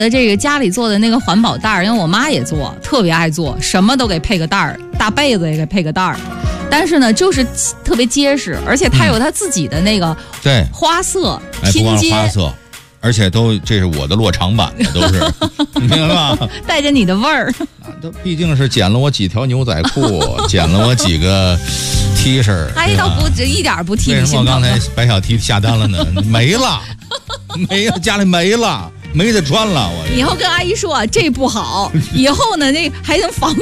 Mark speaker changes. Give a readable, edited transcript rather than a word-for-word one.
Speaker 1: 这个家里做的那个环保袋儿，因为我妈也做，特别爱做，什么都给配个袋儿，大被子也给配个袋儿。但是呢，就是特别结实，而且它有它自己的那个
Speaker 2: 对
Speaker 1: 花色
Speaker 2: 不光
Speaker 1: 拼接，
Speaker 2: 花色，而且这是我的落长版的，都是，你明白吧？
Speaker 1: 带着你的味儿。
Speaker 2: 都毕竟是捡了我几条牛仔裤，捡了我几个 T 恤，
Speaker 1: 还倒不一点不替你心疼。
Speaker 2: 为什么我刚才白小 T 下单了呢？没了，没了，家里没了，没得穿了。我
Speaker 1: 以后跟阿姨说这不好，以后呢那还能防